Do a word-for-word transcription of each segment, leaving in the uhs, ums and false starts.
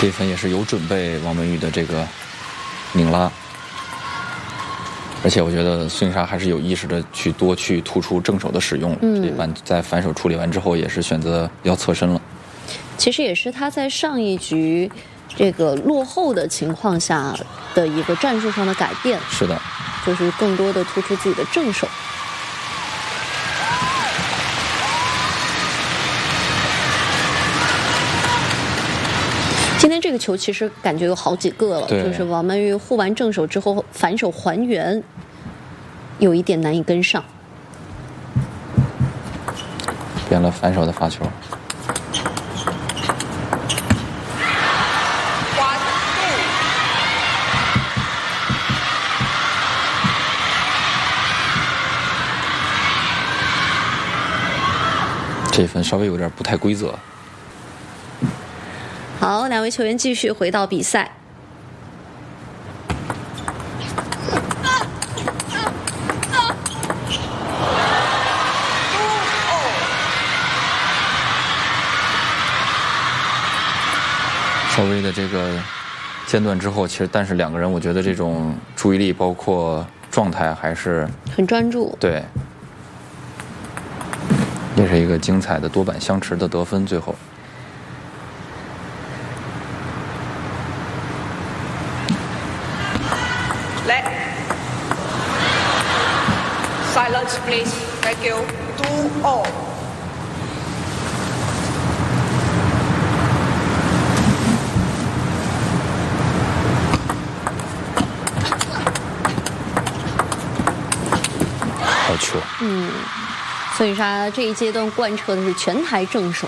这一分也是有准备王文玉的这个拧拉，而且我觉得孙颖莎还是有意识的去多去突出正手的使用。嗯，这一板在反手处理完之后，也是选择要侧身了。 其实也是他在上一局这个落后的情况下的一个战术上的改变。 是的， 就是更多的突出自己的正手。今天这个球其实感觉有好几个了，就是王曼玉护完正手之后反手还原，有一点难以跟上。 变了反手的发球。这一分稍微有点不太规则。 好，两位球员继续回到比赛。 稍微的这个间断之后，其实但是两个人，我觉得这种注意力包括状态还是很专注。 对。也是一个精彩的多板相持的得分，最后。 来 ，silence please, thank you, two all。 好球。 嗯。孙颖莎这一阶段贯彻的是全台正手，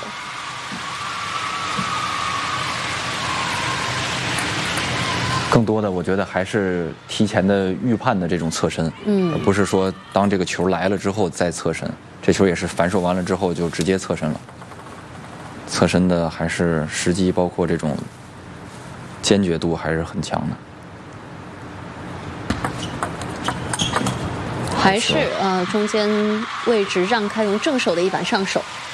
更多的我觉得还是提前的预判的这种侧身，嗯，而不是说当这个球来了之后再侧身。这球也是反手完了之后就直接侧身了，侧身的还是时机包括这种坚决度还是很强的。 还是呃中间位置让开，用正手的一板上手。